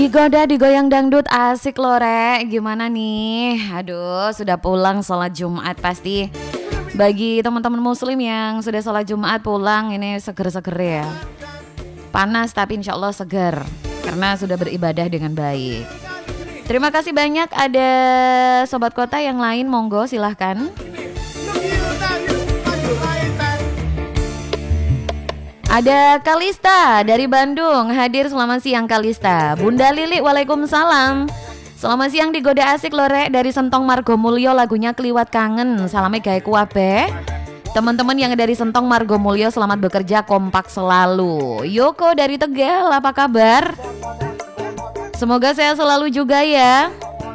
Digoda digoyang dangdut asik loh Rek. Gimana nih? Aduh sudah pulang sholat Jumat pasti. Bagi teman-teman muslim yang sudah sholat Jumat pulang ini seger-seger ya. Panas tapi insya Allah seger karena sudah beribadah dengan baik. Terima kasih banyak. Ada sobat kota yang lain, monggo silahkan. Ada Kalista dari Bandung hadir. Selamat siang Kalista. Bunda Lili, waalaikumsalam. Selamat siang digoda asik loh Rek. Dari Sentong Margomulyo lagunya Kliwat Kangen. Salamnya gawe kuabe. Teman-teman yang dari Sentong Margomulyo selamat bekerja, kompak selalu. Yoko dari Tegal, apa kabar? Semoga sehat selalu juga ya.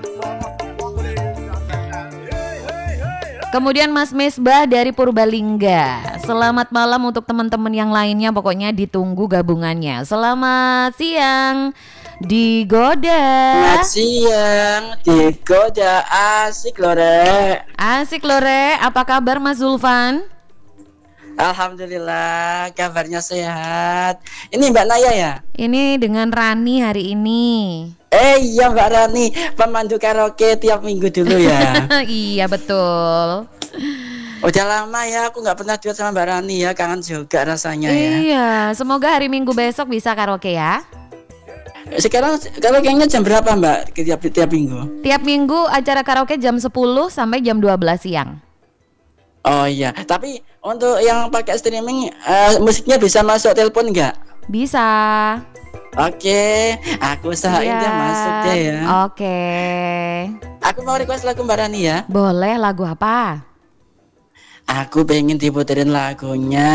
Kemudian Mas Mesbah dari Purbalingga. Selamat malam untuk teman-teman yang lainnya, pokoknya ditunggu gabungannya. Selamat siang digoda. Selamat siang digoda asik lore. Asik lore. Apa kabar Mas Zulfan? Alhamdulillah kabarnya sehat. Ini Mbak Naya ya? Ini dengan Rani hari ini. Iya Mbak Rani, pemandu karaoke tiap minggu dulu ya. Iya betul. Udah lama ya aku nggak pernah duet sama Mbak Rani ya, kangen juga rasanya ya. Iya, semoga hari Minggu besok bisa karaoke ya. Sekarang karaoke-nya jam berapa Mbak tiap minggu? Tiap minggu acara karaoke jam 10 sampai jam 12 siang. Oh iya, tapi untuk yang pakai streaming musiknya bisa masuk telepon nggak? Bisa. Oke, aku usahain dia masuk deh ya. Oke. Aku mau request lagu Mbak Rani ya. Boleh, lagu apa? Aku pengen diputerin lagunya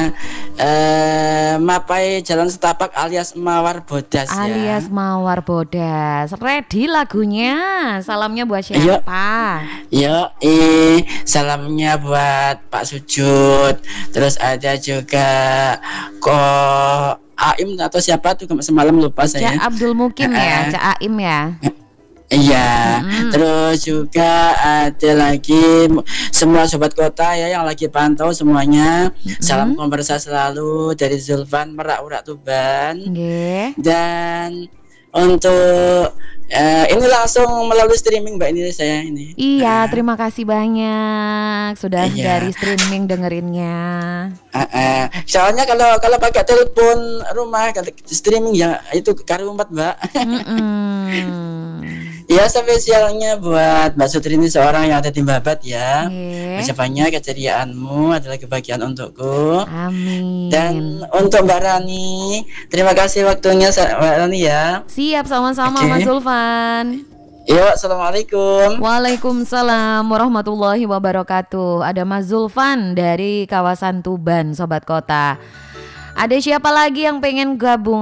Mapai Jalan Setapak alias Mawar Bodas ya. Alias Mawar Bodas. Ready lagunya. Salamnya buat siapa? Yo, salamnya buat Pak Sujud. Terus ada juga kok Aim atau siapa tuh semalam lupa saya. Cak Abdul Mukim ya, Cak Aim ya. Iya, terus juga ada lagi semua sobat kota ya yang lagi pantau semuanya. Salam konversa selalu dari Zulfan Merak Urak Tuban. Dan untuk ini langsung melalui streaming Mbak ini saya ini. Iya, terima kasih banyak sudah dari streaming dengerinnya. Soalnya kalau pakai telepon rumah streaming ya itu karumat Mbak. Ya spesialnya buat Mbak Sutrini seorang yang ada di Babat ya. Ucapannya keceriaanmu adalah kebahagiaan untukku. Amin. Dan untuk Mbak Rani, terima kasih waktunya Mbak Rani ya. Siap, sama-sama Mas Zulfan. Yuk, assalamualaikum. Waalaikumsalam warahmatullahi wabarakatuh. Ada Mas Zulfan dari kawasan Tuban, sobat kota. Ada siapa lagi yang pengen gabung?